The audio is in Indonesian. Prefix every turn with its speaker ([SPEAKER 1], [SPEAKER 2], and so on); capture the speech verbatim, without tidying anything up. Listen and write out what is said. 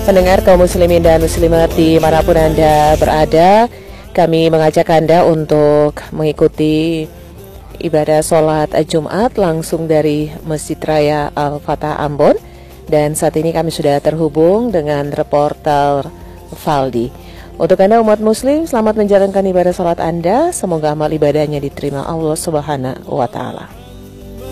[SPEAKER 1] Pendengar kaum muslimin dan muslimat dimanapun Anda berada, kami mengajak Anda untuk mengikuti ibadah sholat Jumat langsung dari Masjid Raya Al-Fatah Ambon. Dan saat ini kami sudah terhubung dengan reporter Valdi. Untuk Anda umat muslim, selamat menjalankan ibadah sholat Anda. Semoga amal ibadahnya diterima Allah Subhanahu wa Ta'ala.